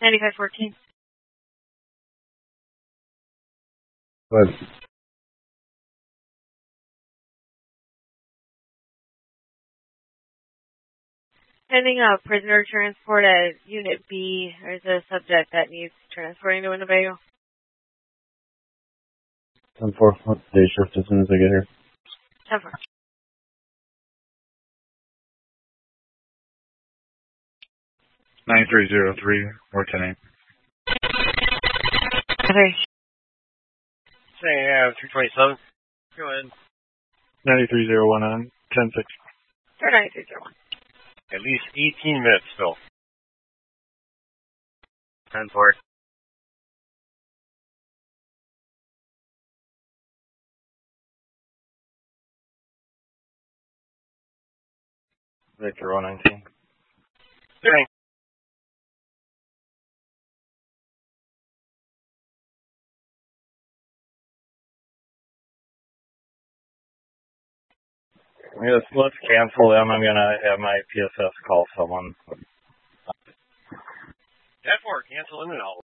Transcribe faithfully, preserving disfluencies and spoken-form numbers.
ninety-five fourteen. But Pending a prisoner transport at Unit B, there's a subject that needs transporting to Winnebago. ten four, day shift as soon as I get here. ten four. nine three zero three, or ten eight. Okay. Say, yeah, three twenty-seven. Go ahead. ninety-three zero one nine, ten six. ninety-three zero one. At least eighteen minutes still. ten four. Victor one nineteen. Okay. Let's, let's cancel them. I'm going to have my P S S call someone. ten four, cancel in and out.